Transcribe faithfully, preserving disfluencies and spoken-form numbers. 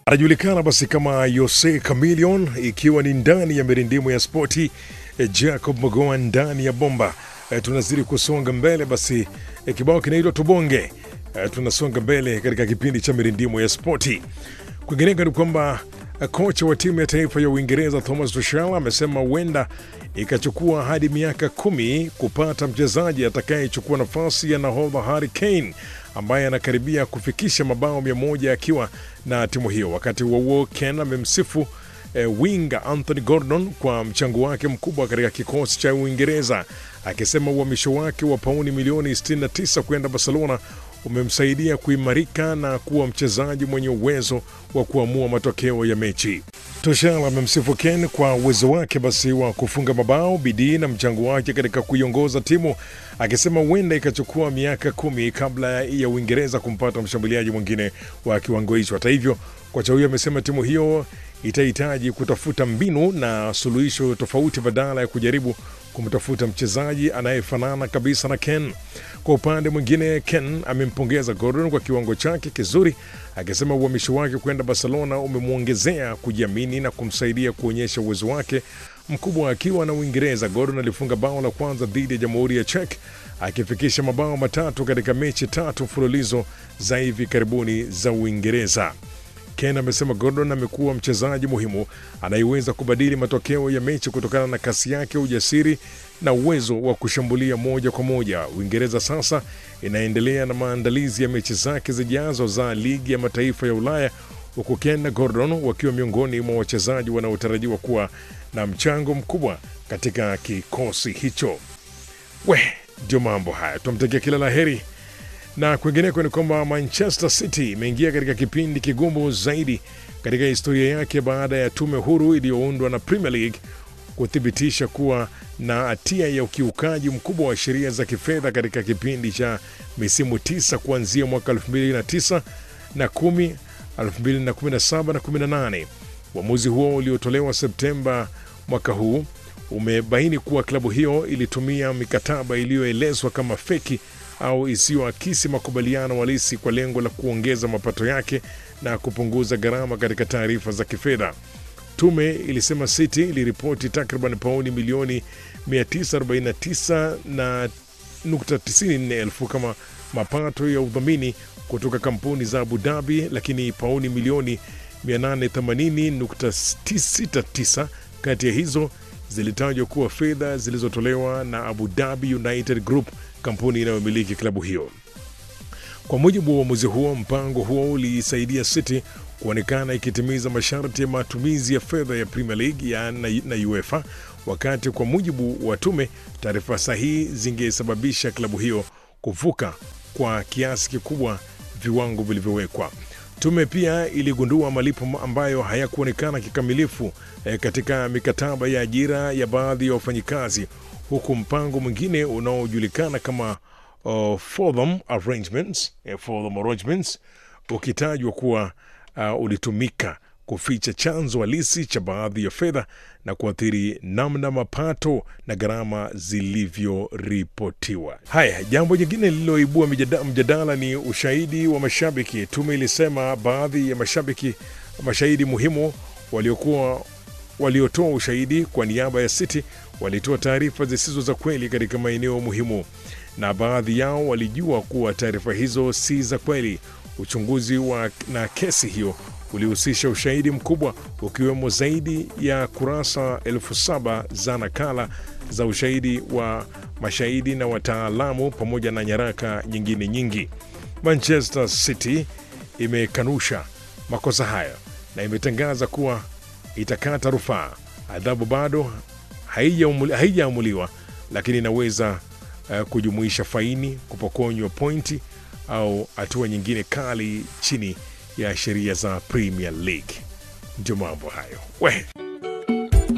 Anajulikana basi kama Jose Chameleone, ikiwa ni ndani ya mirindimu ya spoti. eh, Jacob Mogoa ndani ya bomba. Eh, tunazidi kusonga mbele basi. eh, Kibao kinaitwa Tubonge. Eh, tunasonga mbele katika kipindi cha mirindimu ya spoti. Kwingineko ni kwamba eh, kocha wa timu ya taifa ya Uingereza Thomas Tuchel amesema huenda ikachukua hadi miaka kumi kupata mchezaji atakayechukua nafasi ya nahodha Harry Kane ambaye anakaribia kufikisha mabao mia moja akiwa na timu hiyo. Wakati huo huo, Kane amemsifu eh, winga Anthony Gordon kwa mchango wake mkubwa katika kikosi cha Uingereza, akisema uhamisho wake wa pauni milioni sitini na tisa kwenda Barcelona umemsaidia kuimarika na kuwa mchezaji mwenye uwezo wa kuamua matokeo ya mechi. Tuchel amemsifu Kane kwa uwezo wake basi wa kufunga mabao, bidii na mchango wake katika kuiongoza timu, akisema huenda ikachukua miaka kumi kabla ya Uingereza kumpata mshambuliaji mwingine wa kiwango hicho. Hata hivyo, kocha huyo amesema timu hiyo itahitaji kutafuta mbinu na suluhisho tofauti badala ya kujaribu kumtafuta mchezaji anayefanana kabisa na Kane. Kwa upande mwingine, Kane amempongeza Gordon kwa kiwango chake kizuri, akisema uhamisho wake kwenda Barcelona umemwongezea kujiamini na kumsaidia kuonyesha uwezo wake mkubwa akiwa na Uingereza. Gordon alifunga bao la kwanza dhidi ya Jamhuri ya Czech, akifikisha mabao matatu katika mechi tatu mfululizo za hivi karibuni za Uingereza. Kane amesema Gordon amekuwa mchezaji muhimu anayeweza kubadili matokeo ya mechi kutokana na kasi yake, ujasiri na uwezo wa kushambulia moja kwa moja. Uingereza sasa inaendelea na maandalizi ya mechi zake zijazo za ligi ya mataifa ya Ulaya, huku Kane na Gordon wakiwa miongoni mwa wachezaji wanaotarajiwa kuwa na mchango mkubwa katika kikosi hicho. We, ndio mambo haya, tumtakia kila laheri. Na kwingineko ni kwamba Manchester City imeingia katika kipindi kigumu zaidi katika historia yake baada ya tume huru iliyoundwa na Premier League kuthibitisha kuwa na hatia ya ukiukaji mkubwa wa sheria za kifedha katika kipindi cha misimu tisa kuanzia mwaka elfu mbili na tisa na kumi, elfu mbili na kumi na saba na kumi na nane. Uamuzi huo uliotolewa Septemba mwaka huu umebaini kuwa klabu hiyo ilitumia mikataba iliyoelezwa kama feki au isiyoakisi makubaliano halisi kwa lengo la kuongeza mapato yake na kupunguza gharama katika taarifa za kifedha. Tume ilisema City iliripoti takriban pauni milioni mia tisa arobaini na tisa na nukta tisini na nne elfu kama mapato ya udhamini kutoka kampuni za Abu Dhabi, lakini pauni milioni mia nane themanini nukta sita tisa kati ya hizo zilitajwa kuwa fedha zilizotolewa na Abu Dhabi United Group, kampuni inayomiliki klabu hiyo. Kwa mujibu wa uamuzi huo, mpango huo ulisaidia City kuonekana ikitimiza masharti ya matumizi ya fedha ya Premier League ya na, na UEFA, wakati kwa mujibu wa tume, taarifa sahihi zingesababisha klabu hiyo kuvuka kwa kiasi kikubwa viwango vilivyowekwa. Tume pia iligundua malipo ambayo hayakuonekana kikamilifu eh, katika mikataba ya ajira ya baadhi ya wafanyikazi, huku mpango mwingine unaojulikana kama uh, Fordham Arrangements, eh, Fordham Arrangements ukitajwa kuwa uh, ulitumika kuficha chanzo halisi cha baadhi ya fedha na kuathiri namna mapato na gharama zilivyoripotiwa. Haya, jambo jingine lililoibua mjadala ni ushahidi wa mashabiki. Tume ilisema baadhi ya mashabiki mashahidi muhimu waliokuwa waliotoa ushahidi kwa niaba ya City walitoa taarifa zisizo za kweli katika maeneo muhimu, na baadhi yao walijua kuwa taarifa hizo si za kweli. Uchunguzi wa na kesi hiyo ulihusisha ushahidi mkubwa, ukiwemo zaidi ya kurasa elfu saba za nakala za ushahidi wa mashahidi na wataalamu pamoja na nyaraka nyingine nyingi. Manchester City imekanusha makosa hayo na imetangaza kuwa itakata rufaa. Adhabu bado haijaamuliwa, lakini inaweza uh, kujumuisha faini, kupokonywa pointi au hatua nyingine kali chini ya sheria za Premier League. Ndio mambo hayo. We.